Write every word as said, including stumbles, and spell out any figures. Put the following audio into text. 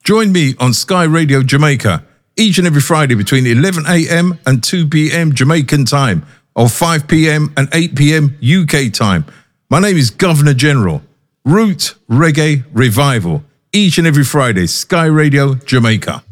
Join me on Sky Radio Jamaica each and every Friday between eleven a.m. and two p.m. Jamaican time or five p.m. and eight p.m. U K time. My name is Governor General. Root Reggae Revival each and every Friday, Sky Radio Jamaica.